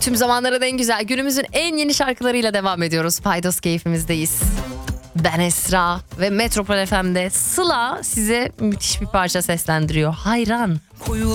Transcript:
Tüm zamanların en güzel, günümüzün en yeni şarkılarıyla devam ediyoruz. Paydos keyfimizdeyiz. Ben Esra ve Metropol FM'de Sıla size müthiş bir parça seslendiriyor. Hayran.